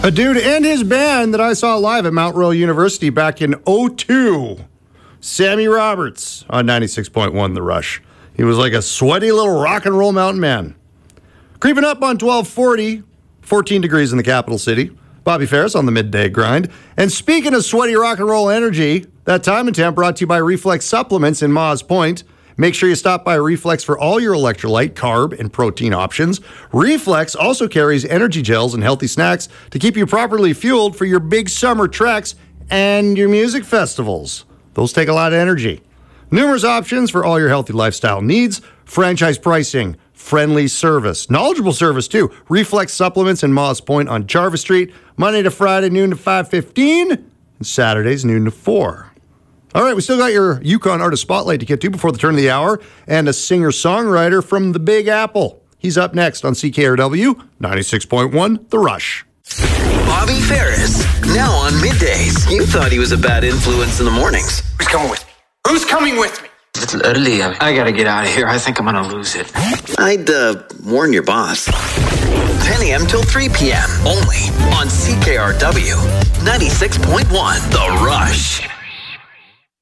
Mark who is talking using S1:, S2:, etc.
S1: A dude and his band that I saw live at Mount Royal University back in '02. Sammy Roberts on 96.1 The Rush. He was like a sweaty little rock and roll mountain man. Creeping up on 1240, 14 degrees in the capital city. Bobby Ferris on the midday grind. And speaking of sweaty rock and roll energy, that time and temp brought to you by Reflex Supplements in Mawes Point. Make sure you stop by Reflex for all your electrolyte, carb, and protein options. Reflex also carries energy gels and healthy snacks to keep you properly fueled for your big summer treks and your music festivals. Those take a lot of energy. Numerous options for all your healthy lifestyle needs. Franchise pricing, friendly service, knowledgeable service too. Reflex Supplements in Mawes Point on Jarvis Street, Monday to Friday, noon to 5:15, and Saturdays, noon to 4. All right, we still got your Yukon Artist Spotlight to get to before the turn of the hour, and a singer-songwriter from the Big Apple. He's up next on CKRW 96.1 The Rush.
S2: Bobby Ferris, now on middays. You thought he was a bad influence in the mornings.
S3: Who's coming with me? Who's coming with me?
S4: It's early. I gotta get out of here. I think I'm gonna lose it.
S2: I'd warn your boss. 10 a.m. till 3 p.m. only on CKRW 96.1 The Rush.